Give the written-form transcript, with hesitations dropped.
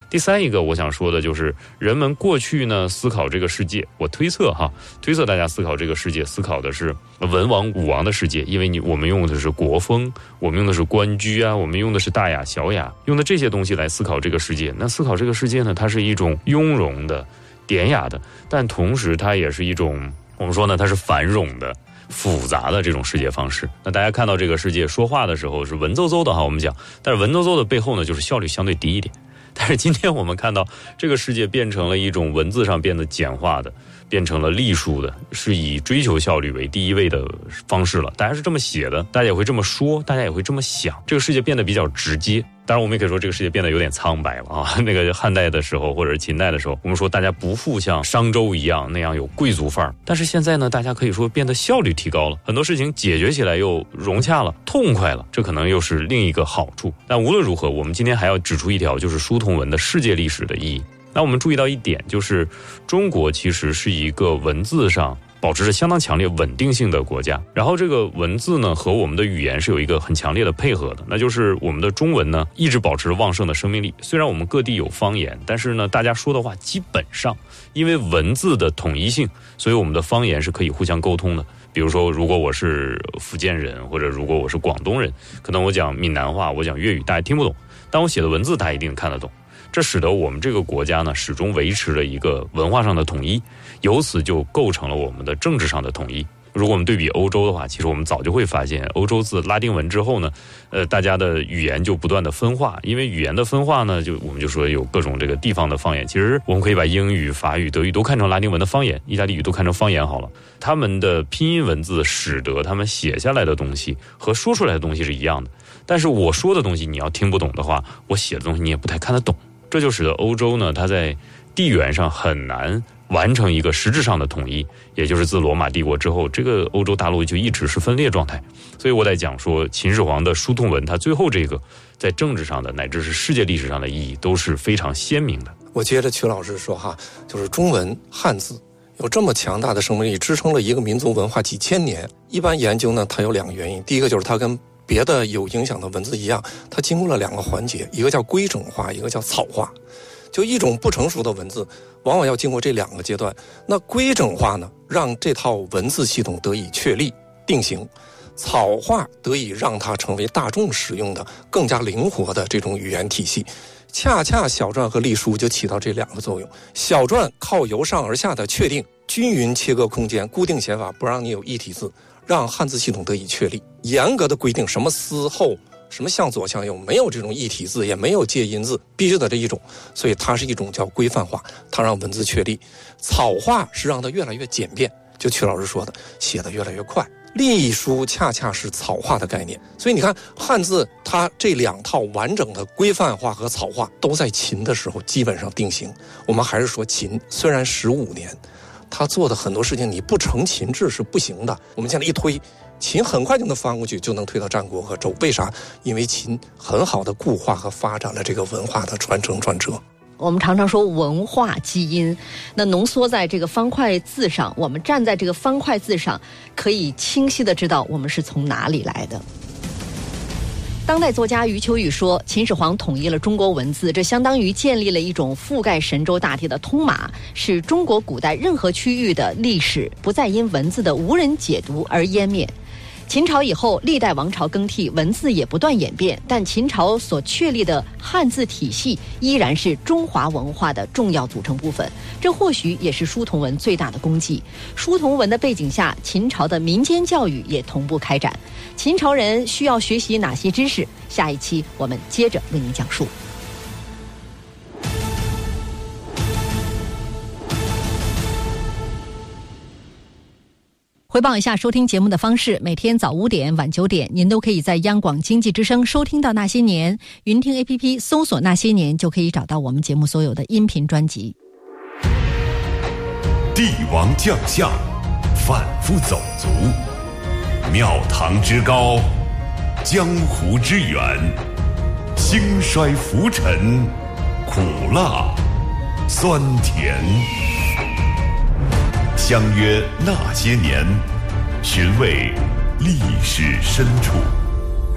第三一个我想说的就是人们过去呢思考这个世界，我推测大家思考这个世界，思考的是文王武王的世界，因为我们用的是国风，我们用的是官居啊，我们用的是大雅小雅，用的这些东西来思考这个世界。那思考这个世界呢，它是一种雍容的典雅的，但同时它也是一种我们说呢它是繁冗的复杂的这种世界方式。那大家看到这个世界说话的时候是文绉绉的我们讲，但是文绉绉的背后呢就是效率相对低一点。但是今天我们看到这个世界变成了一种文字上变得简化的，变成了隶书的，是以追求效率为第一位的方式了。大家是这么写的，大家也会这么说，大家也会这么想，这个世界变得比较直接。当然我们也可以说这个世界变得有点苍白了那个汉代的时候或者是秦代的时候，我们说大家不复像商周一样那样有贵族范儿，但是现在呢，大家可以说变得效率提高了，很多事情解决起来又融洽了，痛快了，这可能又是另一个好处。但无论如何，我们今天还要指出一条，就是书同文的世界历史的意义。那我们注意到一点，就是中国其实是一个文字上保持着相当强烈稳定性的国家，然后这个文字呢和我们的语言是有一个很强烈的配合的，那就是我们的中文呢一直保持着旺盛的生命力。虽然我们各地有方言，但是呢大家说的话基本上因为文字的统一性，所以我们的方言是可以互相沟通的。比如说如果我是福建人，或者如果我是广东人，可能我讲闽南话，我讲粤语，大家听不懂，但我写的文字大家一定看得懂。这使得我们这个国家呢始终维持了一个文化上的统一，由此就构成了我们的政治上的统一。如果我们对比欧洲的话，其实我们早就会发现，欧洲自拉丁文之后呢，大家的语言就不断的分化。因为语言的分化呢，我们就说有各种这个地方的方言。其实我们可以把英语、法语、德语都看成拉丁文的方言，意大利语都看成方言好了。他们的拼音文字使得他们写下来的东西和说出来的东西是一样的，但是我说的东西你要听不懂的话，我写的东西你也不太看得懂。这就使得欧洲呢，它在地缘上很难完成一个实质上的统一，也就是自罗马帝国之后，这个欧洲大陆就一直是分裂状态。所以我在讲说秦始皇的书同文，它最后这个在政治上的乃至是世界历史上的意义都是非常鲜明的。 我接着曲老师说就是中文汉字有这么强大的生命力，支撑了一个民族文化几千年。一般研究呢，它有两个原因，第一个就是它跟别的有影响的文字一样，它经过了两个环节，一个叫规整化，一个叫草化。就一种不成熟的文字往往要经过这两个阶段。那规整化呢，让这套文字系统得以确立定型，草化得以让它成为大众使用的更加灵活的这种语言体系。恰恰小篆和隶书就起到这两个作用。小篆靠由上而下的确定，均匀切割空间，固定写法，不让你有异体字，让汉字系统得以确立。严格的规定什么思后，什么向左向右，没有这种异体字，也没有介音字，必须的这一种，所以它是一种叫规范化，它让文字确立。草化是让它越来越简便，就曲老师说的，写得越来越快。隶书恰恰是草化的概念，所以你看汉字它这两套完整的规范化和草化都在秦的时候基本上定型。我们还是说秦虽然15年，他做的很多事情你不成秦制是不行的。我们现在一推，秦很快就能翻过去，就能推到战国和周。为啥？因为秦很好的固化和发展了这个文化的传承传承。 我们常常说文化基因，那浓缩在这个方块字上，我们站在这个方块字上，可以清晰地知道我们是从哪里来的。当代作家余秋雨说，秦始皇统一了中国文字，这相当于建立了一种覆盖神州大地的通码，使中国古代任何区域的历史不再因文字的无人解读而湮灭。秦朝以后，历代王朝更替，文字也不断演变，但秦朝所确立的汉字体系依然是中华文化的重要组成部分。这或许也是书同文最大的功绩。书同文的背景下，秦朝的民间教育也同步开展。秦朝人需要学习哪些知识？下一期我们接着为您讲述。回报一下收听节目的方式，每天早5点晚9点您都可以在央广经济之声收听到那些年，云听 APP 搜索那些年就可以找到我们节目所有的音频专辑。 帝王将相反复走卒，庙堂之高，江湖之远，兴衰浮沉，苦辣酸甜。相约那些年，寻味历史深处。